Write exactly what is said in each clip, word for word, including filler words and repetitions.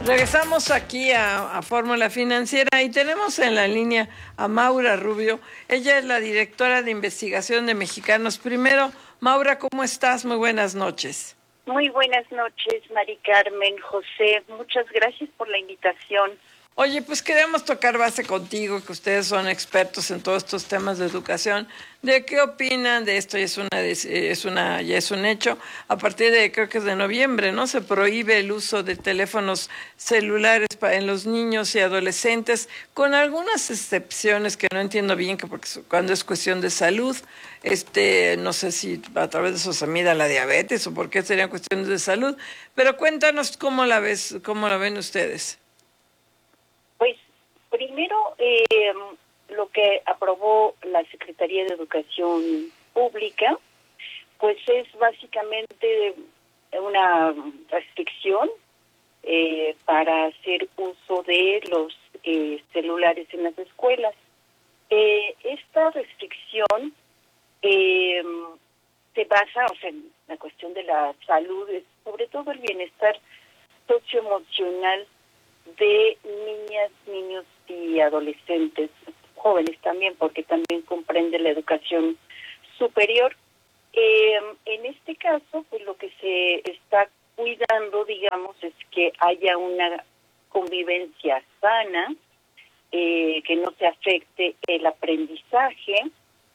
Regresamos aquí a, a Fórmula Financiera y tenemos en la línea a Maura Rubio. Ella es la directora de investigación de Mexicanos Primero. Maura, ¿cómo estás? Muy buenas noches. Muy buenas noches, Mari Carmen, José. Muchas gracias por la invitación. Oye, pues queremos tocar base contigo, que ustedes son expertos en todos estos temas de educación. ¿De qué opinan de esto? Ya es una, es una, ya es un hecho. A partir de, creo que es de noviembre, ¿no? Se prohíbe el uso de teléfonos celulares para, en los niños y adolescentes, con algunas excepciones que no entiendo bien, que porque cuando es cuestión de salud, este, no sé si a través de eso se mida la diabetes o por qué serían cuestiones de salud. Pero cuéntanos cómo la ves, cómo la ven ustedes. Pues primero, eh, lo que aprobó la Secretaría de Educación Pública, pues es básicamente una restricción eh, para hacer uso de los eh, celulares en las escuelas. Eh, esta restricción eh, se basa, o sea, en la cuestión de la salud, sobre todo el bienestar socioemocional de niñas, niños y adolescentes, jóvenes también, porque también comprende la educación superior. Eh, en este caso, pues lo que se está cuidando, digamos, es que haya una convivencia sana, eh, que no se afecte el aprendizaje,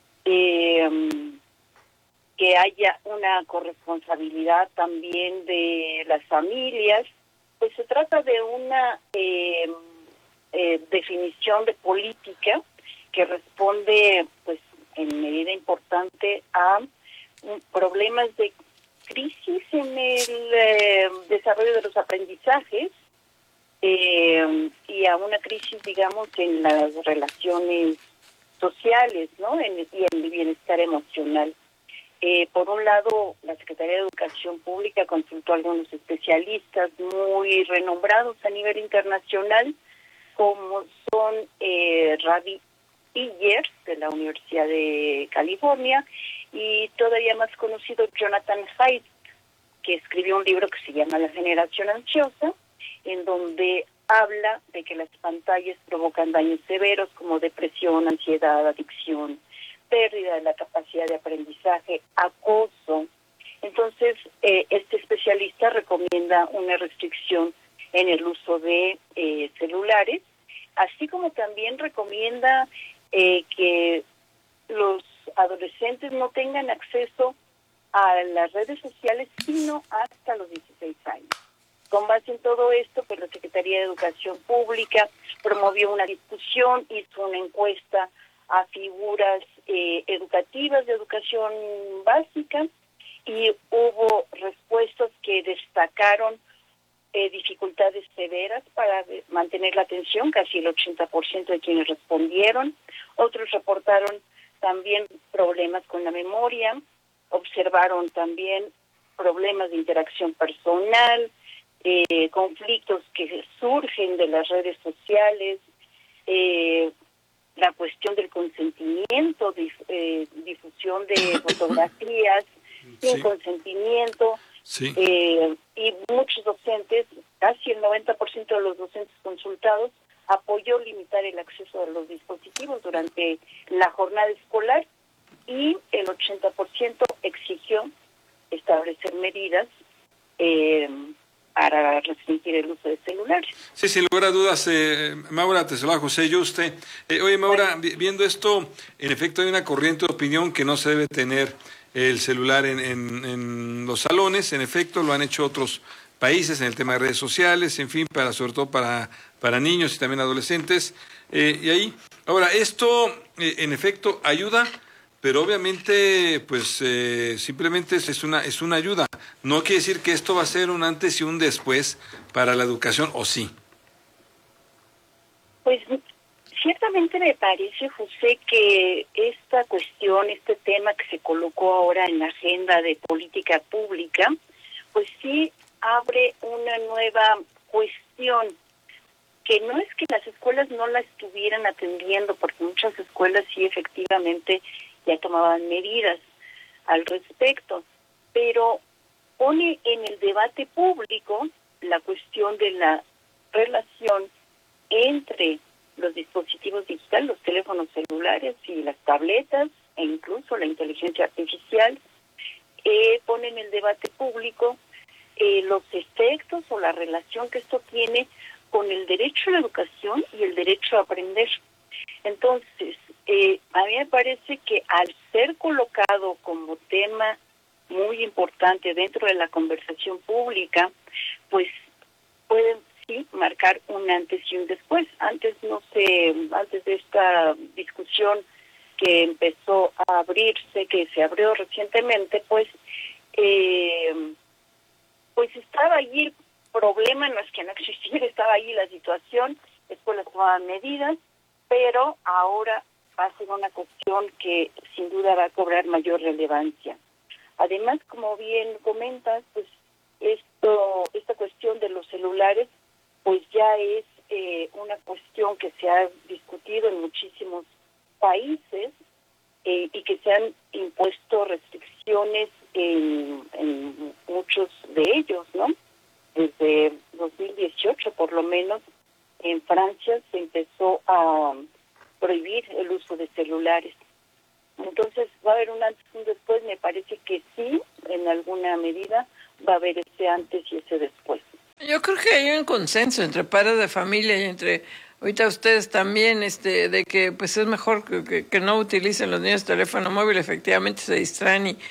eh, que haya una corresponsabilidad también de las familias. Pues se trata de una eh, eh, definición de política que responde, pues, en medida importante a um, problemas de crisis en el eh, desarrollo de los aprendizajes eh, y a una crisis, digamos, en las relaciones sociales, ¿no? En, y en el bienestar emocional. Eh, por un lado, la Secretaría de Educación Pública consultó a algunos especialistas muy renombrados a nivel internacional, como son eh, Ravi Iyer, de la Universidad de California, y todavía más conocido Jonathan Haidt, que escribió un libro que se llama La Generación Ansiosa, en donde habla de que las pantallas provocan daños severos como depresión, ansiedad, adicción, pérdida de la capacidad de aprendizaje, acoso. Entonces, eh, este especialista recomienda una restricción en el uso de eh, celulares, así como también recomienda eh, que los adolescentes no tengan acceso a las redes sociales sino hasta los dieciséis años. Con base en todo esto, pues la Secretaría de Educación Pública promovió una discusión, hizo una encuesta a figuras eh, educativas de educación básica y hubo respuestas que destacaron eh, dificultades severas para mantener la atención, casi el ochenta por ciento de quienes respondieron. Otros reportaron también problemas con la memoria, observaron también problemas de interacción personal, eh, conflictos que surgen de las redes sociales, eh, la cuestión del consentimiento, dif, eh, difusión de fotografías sin sí. consentimiento, sí. eh, y muchos docentes, casi el noventa por ciento de los docentes consultados, apoyó limitar el acceso a los dispositivos durante la jornada escolar y el ochenta por ciento exigió establecer medidas eh, para restringir el uso de celulares. Sí, sin lugar a dudas, eh, Maura, te saluda José Yuste. Eh, oye, Maura, bueno. viendo esto, en efecto hay una corriente de opinión que no se debe tener el celular en, en, en los salones. En efecto, lo han hecho otros países en el tema de redes sociales, en fin, para sobre todo para, para niños y también adolescentes. Eh, y ahí, ahora, esto, eh, en efecto, ayuda, pero obviamente, pues, eh, simplemente es una, es una ayuda. No quiere decir que esto va a ser un antes y un después para la educación, ¿o sí? Pues, ciertamente me parece, José, que esta cuestión, este tema que se colocó ahora en la agenda de política pública, pues sí abre una nueva cuestión, que no es que las escuelas no la estuvieran atendiendo, porque muchas escuelas sí efectivamente ya tomaban medidas al respecto, pero pone en el debate público la cuestión de la relación entre los dispositivos digitales, los teléfonos celulares y las tabletas, e incluso la inteligencia artificial, eh, pone en el debate público eh, los efectos o la relación que esto tiene con el derecho a la educación y el derecho a aprender. Entonces, eh, a mí me parece que al ser colocado como tema muy importante dentro de la conversación pública, pues pueden sí marcar un antes y un después. Antes, no sé, antes de esta discusión que empezó a abrirse, que se abrió recientemente, pues, eh, pues estaba allí el problema, no es que no existiera, estaba allí la situación, después las tomaban medidas, pero ahora va a ser una cuestión que sin duda va a cobrar mayor relevancia. Además, como bien comentas, pues esto, esta cuestión de los celulares, pues ya es eh, una cuestión que se ha discutido en muchísimos países eh, y que se han impuesto restricciones en, en muchos de ellos, ¿no? Desde dos mil dieciocho, por lo menos, en Francia se empezó a prohibir el uso de celulares. Entonces, va a haber un antes y un después. Me parece que sí, en alguna medida, va a haber ese antes y ese después. Yo creo que hay un consenso entre padres de familia y entre ahorita ustedes también, este, de que pues es mejor que, que, que no utilicen los niños teléfono móvil. Efectivamente se distraen y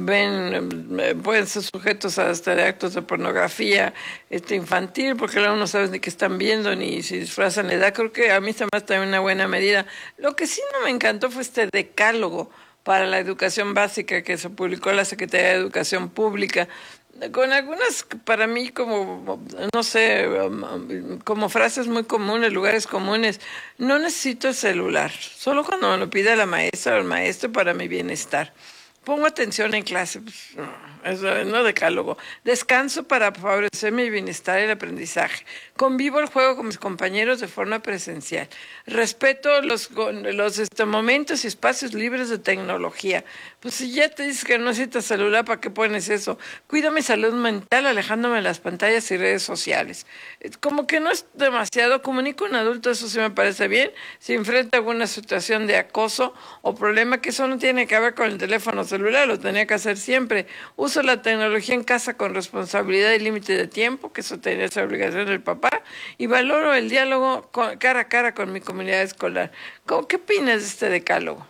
ven, eh, pueden ser sujetos hasta de actos de pornografía este infantil, porque luego no sabes ni qué están viendo ni si disfrazan la edad. Creo que a mí se me hace también una buena medida. Lo que sí no me encantó fue este decálogo para la educación básica que se publicó en la Secretaría de Educación Pública, con algunas, para mí, como, no sé, como frases muy comunes, lugares comunes. No necesito el celular, solo cuando me lo pide la maestra o el maestro para mi bienestar. Pongo atención en clase, pues, no, eso no decálogo. Descanso para favorecer mi bienestar y el aprendizaje. Convivo el juego con mis compañeros de forma presencial. Respeto los, los este, momentos y espacios libres de tecnología. Pues si ya te dices que no necesitas celular, ¿para qué pones eso? Cuido mi salud mental alejándome de las pantallas y redes sociales. Como que no es demasiado. Comunico a un adulto, eso sí me parece bien. Si enfrenta alguna situación de acoso o problema, que eso no tiene que ver con el teléfono celular, lo tenía que hacer siempre. Uso la tecnología en casa con responsabilidad y límite de tiempo, que eso tenía esa obligación del papá, y valoro el diálogo con, cara a cara con mi comunidad escolar. ¿Qué opinas de este decálogo?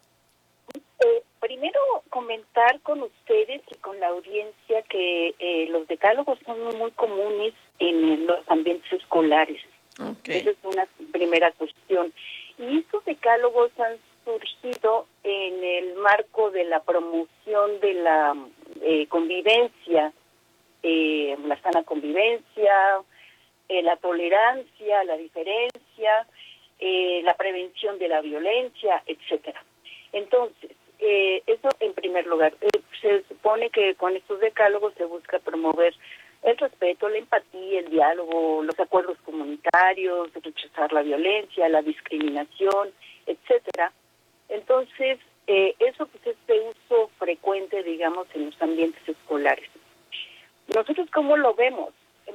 Eh, primero, comentar con ustedes y con la audiencia que eh, los decálogos son muy, muy comunes en los ambientes escolares. Okay. Esa es una primera cuestión. Y estos decálogos han surgido en el marco de la promoción de la eh, convivencia, eh, la sana convivencia, eh, la tolerancia, la diferencia, eh, la prevención de la violencia, etcétera. Entonces, eh, eso en primer lugar. Eh, se supone que con estos decálogos se busca promover el respeto, la empatía, el diálogo, los acuerdos comunitarios, rechazar la violencia, la discriminación, etcétera. Entonces, eh, eso pues es de uso frecuente, digamos, en los ambientes escolares. ¿Nosotros cómo lo vemos?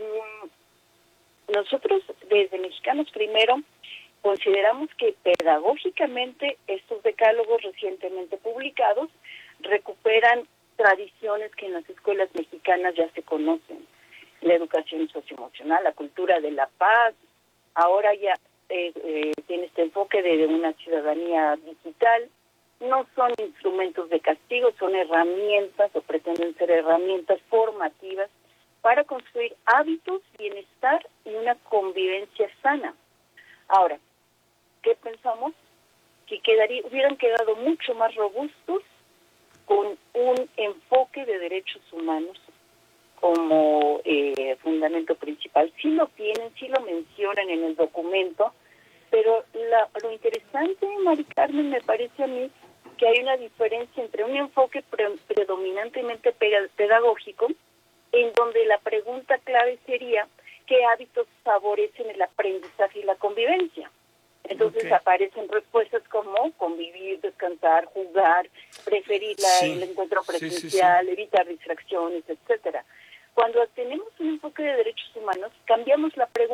Mm, nosotros, desde Mexicanos Primero, consideramos que pedagógicamente estos decálogos recientemente publicados recuperan tradiciones que en las escuelas mexicanas ya se conocen. La educación socioemocional, la cultura de la paz, ahora ya eh, eh, tiene este enfoque de, de una ciudadanía digital. No son instrumentos de castigo, son herramientas o pretenden ser herramientas formativas para construir hábitos, bienestar y una convivencia sana. Ahora, ¿qué pensamos? Que quedaría, hubieran quedado mucho más robustos con un enfoque de derechos humanos como eh, fundamento principal. Sí lo tienen, sí lo mencionan en el documento, pero la, lo interesante, Mari Carmen, me parece a mí que hay una diferencia entre un enfoque pre, predominantemente pedagógico, en donde la pregunta clave sería qué hábitos favorecen el aprendizaje y la convivencia. Entonces okay. aparecen respuestas como convivir, descansar, jugar, preferir la, sí. el encuentro presencial, sí, sí, sí. evitar distracciones, etcétera. Cuando tenemos un enfoque de derechos humanos, cambiamos la pregunta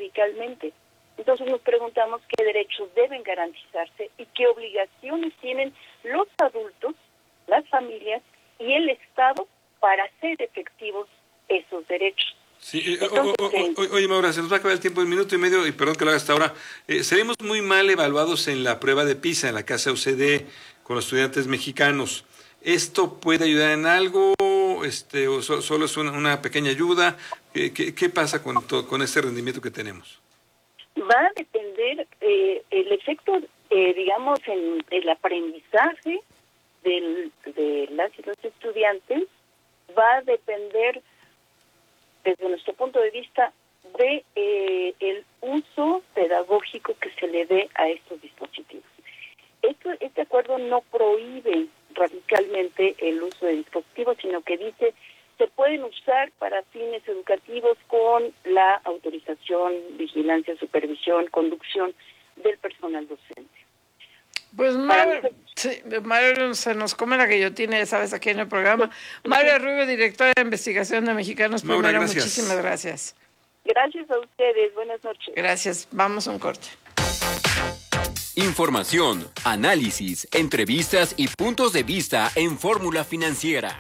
radicalmente. Entonces nos preguntamos qué derechos deben garantizarse y qué obligaciones tienen los adultos, las familias y el Estado para hacer efectivos esos derechos. Sí, eh, Entonces, o, o, o, oye, Maura, se nos va a acabar el tiempo de un minuto y medio, y perdón que lo haga hasta ahora. Eh, seremos muy mal evaluados en la prueba de PISA, en la casa U C D, con los estudiantes mexicanos. ¿Esto puede ayudar en algo? Este, ¿O so, solo es una, una pequeña ayuda? ¿Qué, qué, qué pasa con, to, con este rendimiento que tenemos? Va a depender eh, el efecto, eh, digamos, en el aprendizaje del, de las y los estudiantes, va a depender, desde nuestro punto de vista, de eh, el uso pedagógico que se le dé a estos dispositivos. Esto, este acuerdo no prohíbe radicalmente el uso de dispositivos, sino que dice se pueden usar para fines educativos con la autorización, vigilancia, supervisión, conducción del personal docente. Pues Mario, sí, Mario se nos come la guillotina, ya sabes, aquí en el programa. Mario Rubio, directora de investigación de Mexicanos Maura, Primero, gracias. Muchísimas gracias. Gracias a ustedes, buenas noches. Gracias, vamos a un corte. Información, análisis, entrevistas y puntos de vista en Fórmula Financiera.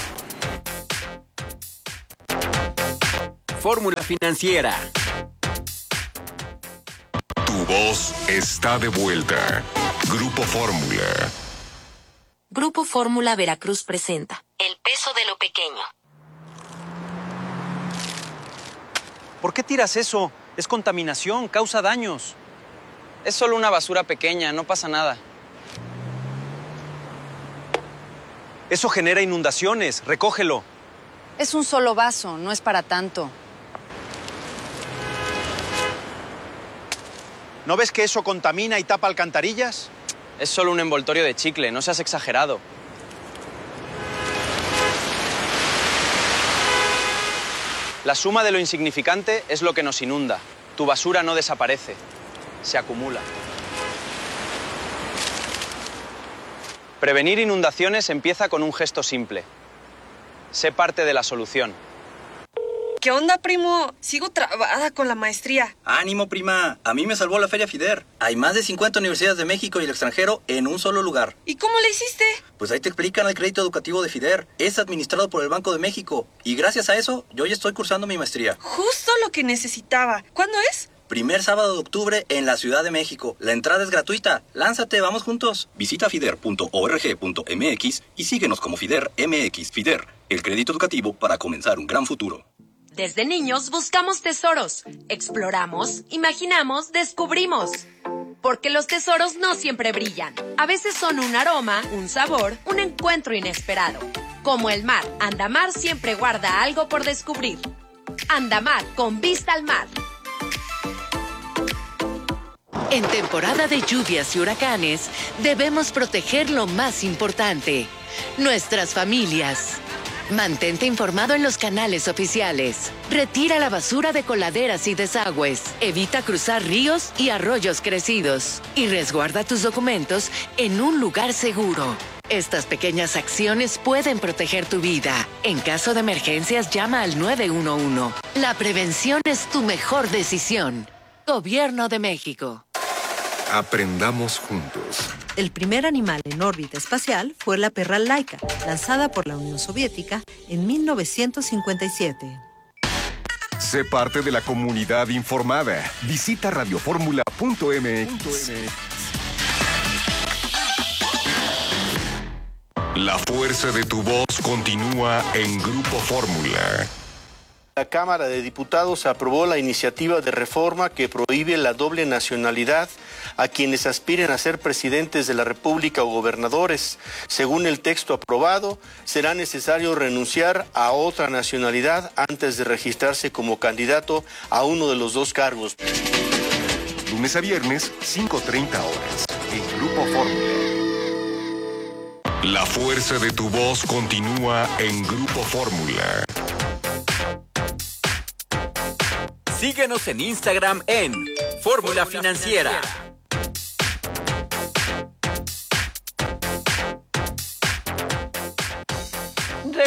Fórmula Financiera. Tu voz está de vuelta. Grupo Fórmula. Grupo Fórmula Veracruz presenta El peso de lo pequeño. ¿Por qué tiras eso? Es contaminación, causa daños. Es solo una basura pequeña, no pasa nada. Eso genera inundaciones, recógelo. Es un solo vaso, no es para tanto. ¿No ves que eso contamina y tapa alcantarillas? Es solo un envoltorio de chicle, no seas exagerado. La suma de lo insignificante es lo que nos inunda. Tu basura no desaparece, se acumula. Prevenir inundaciones empieza con un gesto simple. Sé parte de la solución. ¿Qué onda, primo? Sigo trabada con la maestría. Ánimo, prima. A mí me salvó la Feria FIDER. Hay más de cincuenta universidades de México y el extranjero en un solo lugar. ¿Y cómo le hiciste? Pues ahí te explican el crédito educativo de FIDER. Es administrado por el Banco de México. Y gracias a eso, yo ya estoy cursando mi maestría. Justo lo que necesitaba. ¿Cuándo es? Primer sábado de octubre en la Ciudad de México. La entrada es gratuita. Lánzate, vamos juntos. Visita fider punto org punto mx y síguenos como FIDER M X. FIDER, el crédito educativo para comenzar un gran futuro. Desde niños buscamos tesoros, exploramos, imaginamos, descubrimos. Porque los tesoros no siempre brillan. A veces son un aroma, un sabor, un encuentro inesperado. Como el mar, Andamar siempre guarda algo por descubrir. Andamar, con vista al mar. En temporada de lluvias y huracanes, debemos proteger lo más importante, nuestras familias. Mantente informado en los canales oficiales. Retira la basura de coladeras y desagües. Evita cruzar ríos y arroyos crecidos. Y resguarda tus documentos en un lugar seguro. Estas pequeñas acciones pueden proteger tu vida. En caso de emergencias, llama al nueve uno uno. La prevención es tu mejor decisión. Gobierno de México. Aprendamos juntos. El primer animal en órbita espacial fue la perra Laika, lanzada por la Unión Soviética en mil novecientos cincuenta y siete. Sé parte de la comunidad informada. Visita radioformula punto mx. La fuerza de tu voz continúa en Grupo Fórmula. La Cámara de Diputados aprobó la iniciativa de reforma que prohíbe la doble nacionalidad a quienes aspiren a ser presidentes de la República o gobernadores. Según el texto aprobado, será necesario renunciar a otra nacionalidad antes de registrarse como candidato a uno de los dos cargos. Lunes a viernes, cinco treinta horas, en Grupo Fórmula. La fuerza de tu voz continúa en Grupo Fórmula. Síguenos en Instagram en Fórmula Financiera.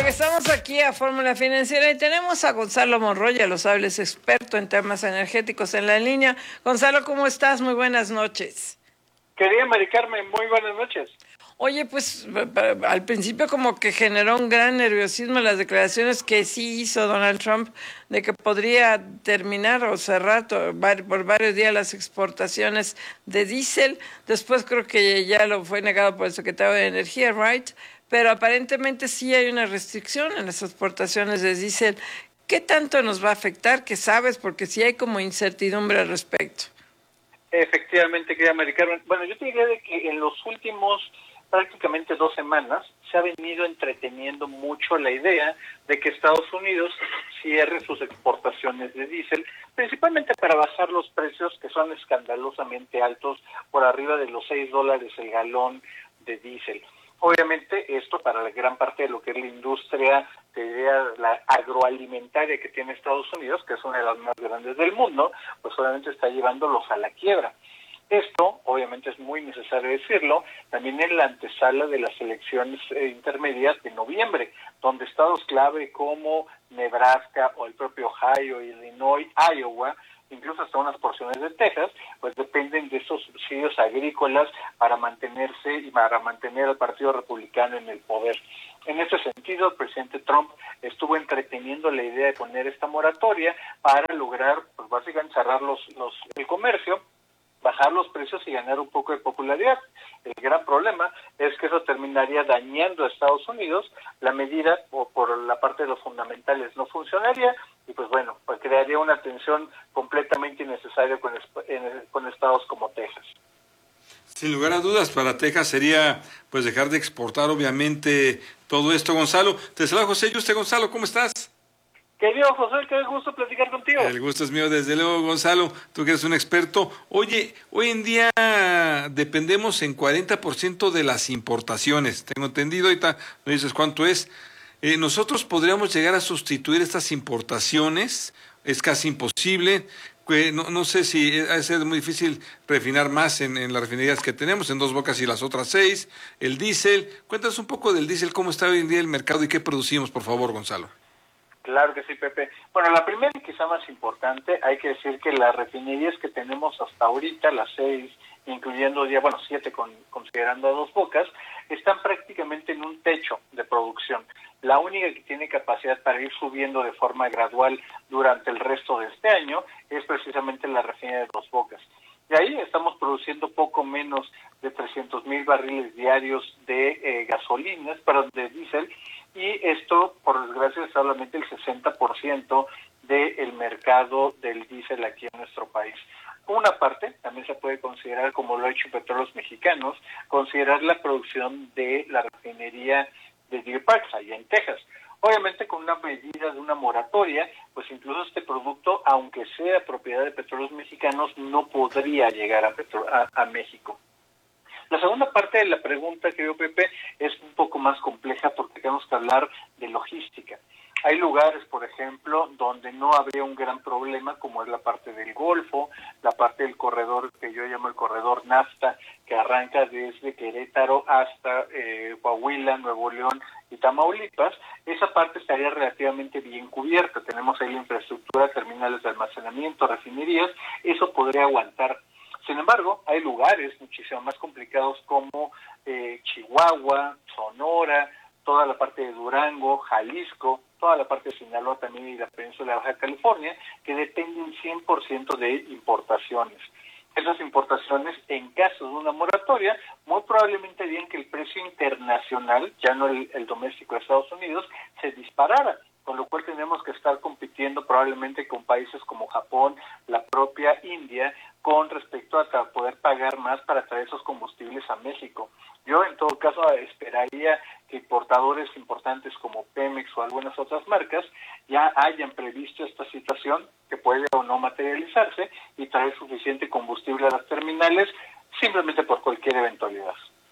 Regresamos aquí a Fórmula Financiera y tenemos a Gonzalo Monroya, los hables experto en temas energéticos en la línea. Gonzalo, ¿cómo estás? Muy buenas noches. Querida Mari Carmen, muy buenas noches. Oye, pues al principio como que generó un gran nerviosismo las declaraciones que sí hizo Donald Trump de que podría terminar o cerrar por varios días las exportaciones de diésel. Después creo que ya lo fue negado por el secretario de Energía, Wright, pero aparentemente sí hay una restricción en las exportaciones de diésel. ¿Qué tanto nos va a afectar? ¿Qué sabes? Porque sí hay como incertidumbre al respecto. Efectivamente, querida Mari Carmen. Bueno, yo te diría de que en los últimos prácticamente dos semanas se ha venido entreteniendo mucho la idea de que Estados Unidos cierre sus exportaciones de diésel, principalmente para bajar los precios que son escandalosamente altos, por arriba de los seis dólares el galón de diésel. Obviamente esto para la gran parte de lo que es la industria, te diría, la agroalimentaria que tiene Estados Unidos, que es una de las más grandes del mundo, pues obviamente está llevándolos a la quiebra. Esto, obviamente es muy necesario decirlo, también en la antesala de las elecciones eh, intermedias de noviembre, donde estados clave como Nebraska o el propio Ohio, Illinois, Iowa, incluso hasta unas porciones de Texas, pues dependen de esos subsidios agrícolas para mantenerse y para mantener al Partido Republicano en el poder. En ese sentido, el presidente Trump estuvo entreteniendo la idea de poner esta moratoria para lograr, pues básicamente cerrar los, los, el comercio, bajar los precios y ganar un poco de popularidad. El gran problema es que eso terminaría dañando a Estados Unidos. La medida, o por la parte de los fundamentales, no funcionaría y pues bueno, pues crearía una tensión completamente innecesaria con, con estados como Texas. Sin lugar a dudas, para Texas sería pues dejar de exportar obviamente todo esto. Gonzalo, te saluda José Yuste. Gonzalo, ¿cómo estás? Querido José, qué gusto platicar contigo. El gusto es mío, desde luego, Gonzalo, tú que eres un experto. Oye, hoy en día dependemos en cuarenta por ciento de las importaciones. Tengo entendido, ahorita no dices cuánto es. Eh, ¿Nosotros podríamos llegar a sustituir estas importaciones? Es casi imposible. Eh, no, no sé si va a ser muy difícil refinar más en, en las refinerías que tenemos, en Dos Bocas y las otras seis. El diésel, cuéntanos un poco del diésel, cómo está hoy en día el mercado y qué producimos, por favor, Gonzalo. Claro que sí, Pepe. Bueno, la primera y quizá más importante, hay que decir que las refinerías que tenemos hasta ahorita, las seis, incluyendo ya, bueno, siete con, considerando a Dos Bocas, están prácticamente en un techo de producción. La única que tiene capacidad para ir subiendo de forma gradual durante el resto de este año es precisamente la refinería de Dos Bocas. Y ahí estamos produciendo poco menos de trescientos mil barriles diarios de eh, gasolinas, perdón, de diésel, y esto, por desgracia, es solamente el sesenta por ciento del mercado del diésel aquí en nuestro país. Una parte, también se puede considerar, como lo ha hecho Petróleos Mexicanos, considerar la producción de la refinería de Deer Park, allá en Texas. Obviamente con una medida de una moratoria, pues incluso este producto, aunque sea propiedad de Petróleos Mexicanos, no podría llegar a, Petro- a, a México. La segunda parte de la pregunta, querido Pepe, es un poco más compleja porque tenemos que hablar de logística. Hay lugares, por ejemplo, donde no habría un gran problema, como es la parte del Golfo, la parte del corredor que yo llamo el corredor NAFTA, que arranca desde Querétaro hasta eh, Coahuila, Nuevo León y Tamaulipas. Esa parte estaría relativamente bien cubierta. Tenemos ahí la infraestructura, terminales de almacenamiento, refinerías, eso podría aguantar. Sin embargo, hay lugares muchísimo más complicados como eh, Chihuahua, Sonora, toda la parte de Durango, Jalisco, toda la parte de Sinaloa también y la península de Baja California, que dependen cien por ciento de importaciones. Esas importaciones, en caso de una moratoria, muy probablemente harían que el precio internacional, ya no el, el doméstico de Estados Unidos, se disparara, con lo cual tenemos que estar compitiendo probablemente con países como Japón, la propia India, con respecto a poder pagar más para traer esos combustibles a México. Yo, en todo caso, esperaría que importadores importantes como Pemex o algunas otras marcas ya hayan previsto esta situación, que puede o no materializarse, y traer suficiente combustible a las terminales simplemente por cualquier eventualidad.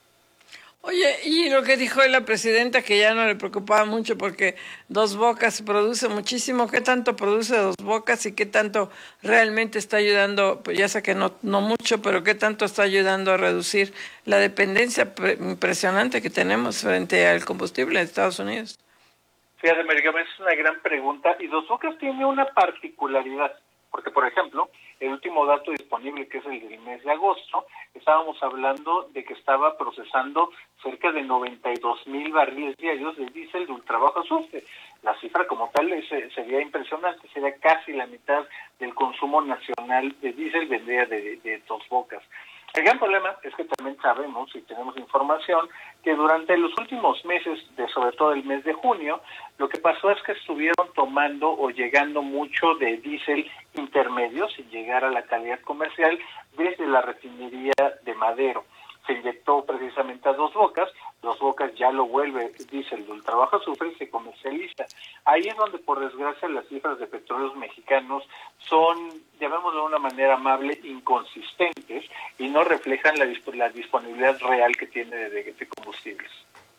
Oye, y lo que dijo la presidenta, que ya no le preocupaba mucho porque Dos Bocas produce muchísimo. ¿Qué tanto produce Dos Bocas y qué tanto realmente está ayudando? Pues ya sé que no, no mucho, pero qué tanto está ayudando a reducir la dependencia impresionante que tenemos frente al combustible de Estados Unidos. Fíjate, América, es una gran pregunta y Dos Bocas tiene una particularidad, porque por ejemplo, el último dato disponible, que es el del mes de agosto, estábamos hablando de que estaba procesando cerca de noventa y dos mil barriles diarios de diésel de ultrabajo azufre. La cifra como tal es, sería impresionante, sería casi la mitad del consumo nacional de diésel vendría de, de Dos Bocas. El gran problema es que también sabemos y tenemos información que durante los últimos meses, de sobre todo el mes de junio, lo que pasó es que estuvieron tomando o llegando mucho de diésel intermedio sin llegar a la calidad comercial desde la refinería de Madero. Se inyectó precisamente a Dos Bocas, Dos Bocas ya lo vuelve diésel de ultrabajo azufre y se comercializa. Ahí es donde, por desgracia, las cifras de petróleos mexicanos son, llamémoslo de una manera amable, inconsistentes y no reflejan la, disp- la disponibilidad real que tiene de, de combustibles.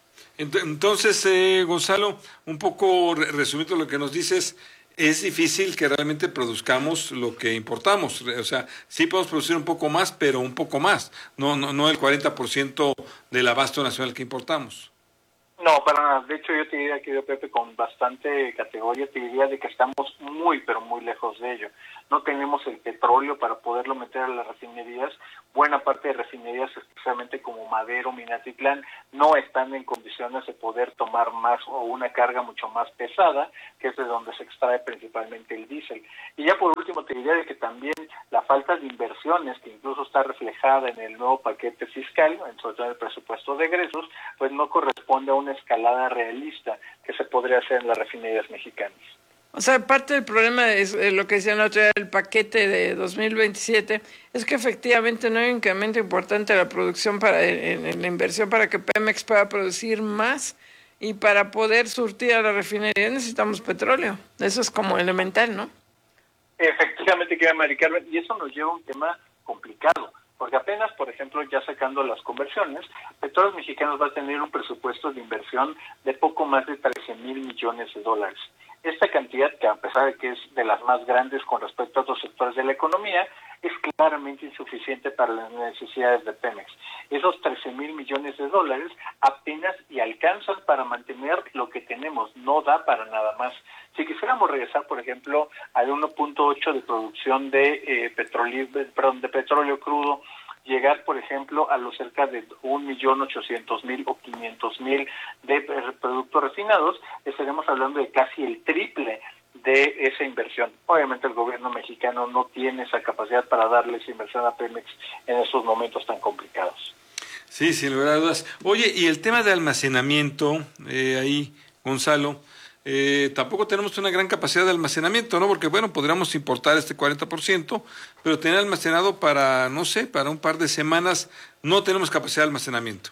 Entonces, eh, Gonzalo, un poco resumiendo lo que nos dices, es difícil que realmente produzcamos lo que importamos. O sea, sí podemos producir un poco más, pero un poco más, no no no el cuarenta por ciento del abasto nacional que importamos. No, para nada. De hecho, yo te diría, querido Pepe, con bastante categoría, te diría de que estamos muy, pero muy lejos de ello. No tenemos el petróleo para poderlo meter a las refinerías. Buena parte de refinerías, especialmente como Madero, Minatitlán, no están en condiciones de poder tomar más o una carga mucho más pesada, que es de donde se extrae principalmente el diésel. Y ya por último, te diría de que también la falta de inversiones, que incluso está reflejada en el nuevo paquete fiscal, sobre todo en el presupuesto de egresos, pues no corresponde a una escalada realista que se podría hacer en las refinerías mexicanas. O sea, parte del problema es eh, lo que decían la otra vez, el paquete de dos mil veintisiete, es que efectivamente no hay un incremento importante en la producción, para en, en la inversión para que Pemex pueda producir más, y para poder surtir a la refinería necesitamos petróleo. Eso es como elemental, ¿no? Efectivamente, querida Mari Carmen, y eso nos lleva a un tema complicado, porque apenas, por ejemplo, ya sacando las conversiones, Petróleos Mexicanos va a tener un presupuesto de inversión de poco más de trece mil millones de dólares. Esta cantidad, que a pesar de que es de las más grandes con respecto a otros sectores de la economía, es claramente insuficiente para las necesidades de Pemex. Esos trece mil millones de dólares apenas y alcanzan para mantener lo que tenemos, no da para nada más. Si quisiéramos regresar, por ejemplo, al uno punto ocho de producción de, eh, petróleo, perdón, de petróleo crudo, llegar, por ejemplo, a los cerca de un millón ochocientos mil o quinientos mil de productos refinados, estaremos hablando de casi el triple de esa inversión. Obviamente el gobierno mexicano no tiene esa capacidad para darle esa inversión a Pemex en esos momentos tan complicados. Sí, sin lugar a dudas. Oye, y el tema de almacenamiento, eh, ahí, Gonzalo, Eh, tampoco tenemos una gran capacidad de almacenamiento, ¿no? Porque, bueno, podríamos importar este cuarenta por ciento, pero tener almacenado para, no sé, para un par de semanas, no tenemos capacidad de almacenamiento.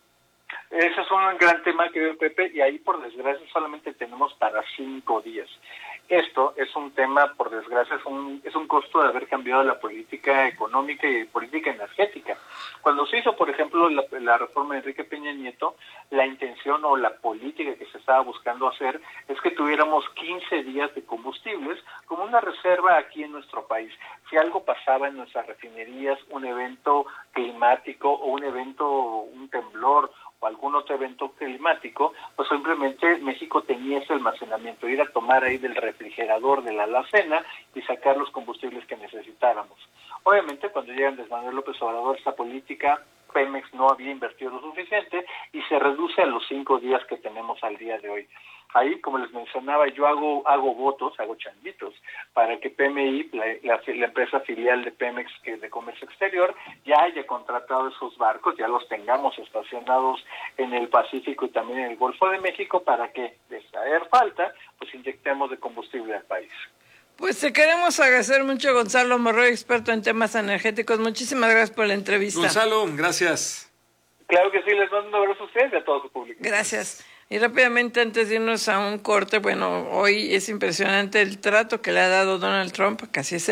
Ese es un gran tema, querido Pepe, y ahí, por desgracia, solamente tenemos para cinco días. Esto es un tema, por desgracia, es un, es un costo de haber cambiado la política económica y política energética. Cuando se hizo, por ejemplo, la, la reforma de Enrique Peña Nieto, la intención o la política que se estaba buscando hacer es que tuviéramos quince días de combustibles como una reserva aquí en nuestro país. Si algo pasaba en nuestras refinerías, un evento climático o un evento, un temblor o algún otro evento climático, pues simplemente México tenía ese almacenamiento, ir a tomar ahí del refrigerador de la alacena y sacar los combustibles que necesitáramos. Obviamente, cuando llega Andrés Manuel López Obrador, esta política, Pemex no había invertido lo suficiente y se reduce a los cinco días que tenemos al día de hoy. Ahí, como les mencionaba, yo hago hago votos, hago changuitos, para que P M I, la, la, la empresa filial de Pemex, que es de comercio exterior, ya haya contratado esos barcos, ya los tengamos estacionados en el Pacífico y también en el Golfo de México, para que, de hacer falta, pues inyectemos de combustible al país. Pues te queremos agradecer mucho, Gonzalo Monroy, experto en temas energéticos. Muchísimas gracias por la entrevista. Gonzalo, gracias. Claro que sí, les mando un abrazo a ustedes y a todo su público. Gracias. Y rápidamente, antes de irnos a un corte, bueno, hoy es impresionante el trato que le ha dado Donald Trump, casi es él,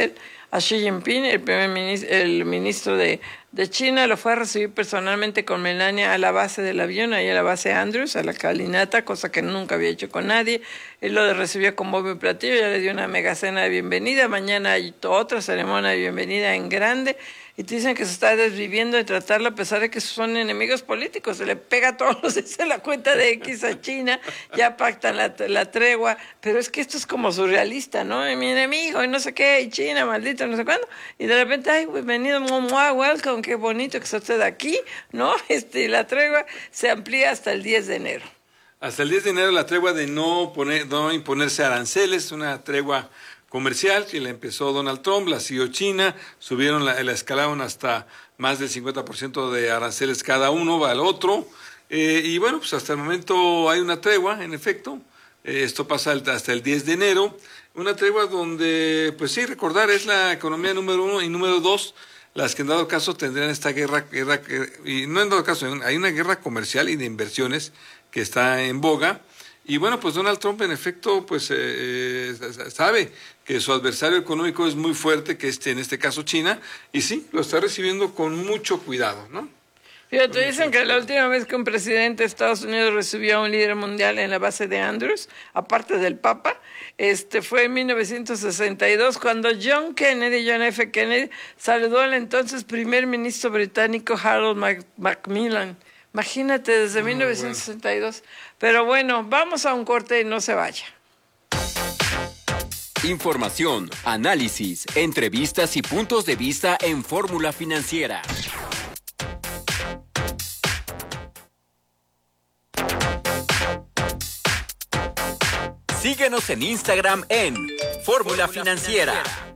a Xi Jinping, el primer ministro, el ministro de, de China, lo fue a recibir personalmente con Melania a la base del avión, ahí a la base Andrews, a la calinata, cosa que nunca había hecho con nadie. Él lo recibió con bombo y platillo, ya le dio una mega cena de bienvenida. Mañana hay otra ceremonia de bienvenida en grande. Y te dicen que se está desviviendo de tratarlo a pesar de que son enemigos políticos. Se le pega a todos los días en la cuenta de X a China, ya pactan la, la tregua. Pero es que esto es como surrealista, ¿no? Y mi enemigo, y no sé qué, y China, maldito, no sé cuándo. Y de repente, ay, bienvenido, mua, welcome, qué bonito que está usted aquí, ¿no? Este, la tregua se amplía hasta el diez de enero. Hasta el diez de enero la tregua de no, poner, no imponerse aranceles, una tregua comercial que la empezó Donald Trump, la siguió China, subieron la, la escalaron hasta más del cincuenta por ciento de aranceles cada uno, va al otro, eh, y bueno, pues hasta el momento hay una tregua, en efecto, eh, esto pasa hasta el diez de enero, una tregua donde, pues sí, recordar, es la economía número uno y número dos, las que en dado caso tendrían esta guerra, guerra y no en dado caso, hay una guerra comercial y de inversiones que está en boga. Y bueno, pues Donald Trump en efecto pues eh, sabe que su adversario económico es muy fuerte, que este, en este caso China, y sí, lo está recibiendo con mucho cuidado, ¿no? Fíjate, dicen que la última vez que un presidente de Estados Unidos recibió a un líder mundial en la base de Andrews, aparte del Papa, este fue en mil novecientos sesenta y dos, cuando John Kennedy, John F. Kennedy, saludó al entonces primer ministro británico Harold Mac Macmillan. Imagínate, desde oh, mil novecientos sesenta y dos. Bueno. Pero bueno, vamos a un corte y no se vaya. Información, análisis, entrevistas y puntos de vista en Fórmula Financiera. Síguenos en Instagram en Fórmula Financiera.